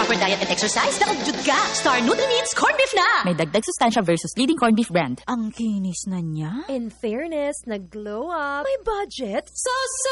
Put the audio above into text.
proper diet and exercise, nakagud ka. Star Nutri-Meats Corned Beef na! May dagdag sustansya versus leading corned beef brand. Ang kinis na niya. In fairness, nag-glow up. May budget. So